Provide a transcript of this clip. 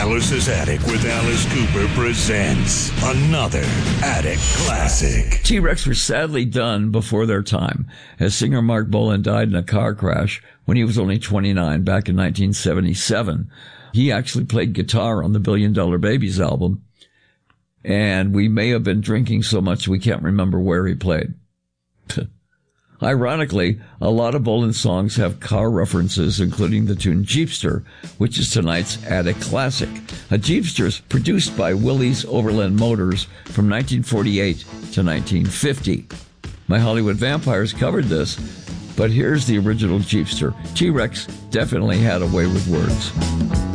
Alice's Attic with Alice Cooper presents another Attic Classic. T-Rex were sadly done before their time, as singer Mark Bolan died in a car crash when he was only 29 back in 1977. He actually played guitar on the $1 Billion Babies album, and we may have been drinking so much we can't remember where he played. Ironically, a lot of Bolan songs have car references, including the tune Jeepster, which is tonight's Attic Classic. A Jeepster is produced by Willys Overland Motors from 1948 to 1950. My Hollywood Vampires covered this, but here's the original Jeepster. T-Rex definitely had a way with words.